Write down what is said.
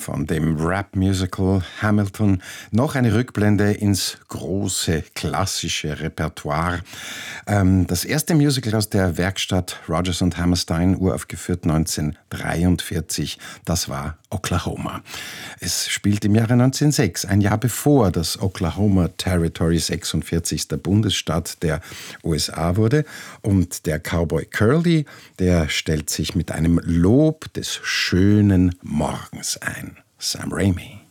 von dem Rap-Musical Hamilton noch eine Rückblende ins große klassische Repertoire. Das erste Musical aus der Werkstatt Rodgers und Hammerstein, uraufgeführt 1943, das war Oklahoma. Es spielt im Jahre 1906, ein Jahr bevor das Oklahoma Territory 46. Bundesstaat der USA wurde. Und der Cowboy Curly, der stellt sich mit einem Lob des schönen Morgens ein. Sam Raimi.